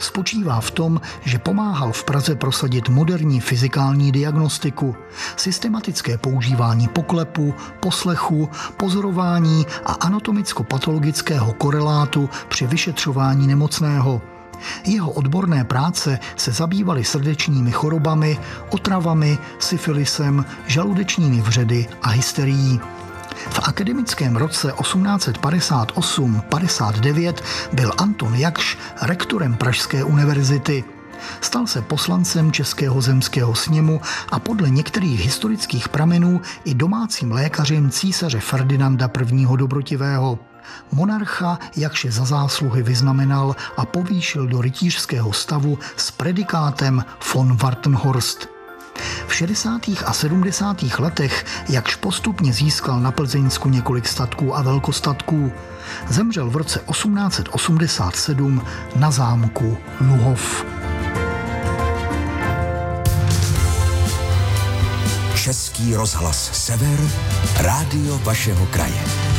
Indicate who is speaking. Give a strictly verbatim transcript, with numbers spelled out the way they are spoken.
Speaker 1: spočívá v tom, že pomáhal v Praze prosadit moderní fyzikální diagnostiku, systematické používání poklepu, poslechu, pozorování a anatomicko-patologického korelátu při vyšetřování nemocného. Jeho odborné práce se zabývaly srdečními chorobami, otravami, syfilisem, žaludečními vředy a hysterií. V akademickém roce osmnáct padesát osm padesát devět byl Anton Jakš rektorem Pražské univerzity. Stal se poslancem Českého zemského sněmu a podle některých historických pramenů i domácím lékařem císaře Ferdinanda I. Dobrotivého. Monarcha Jakše za zásluhy vyznamenal a povýšil do rytířského stavu s predikátem von Wartenhorst. V šedesátých a sedmdesátých letech Jakš postupně získal na Plzeňsku několik statků a velkostatků. Zemřel v roce osmnáct osmdesát sedm na zámku Luhov.
Speaker 2: Český rozhlas Sever, rádio vašeho kraje.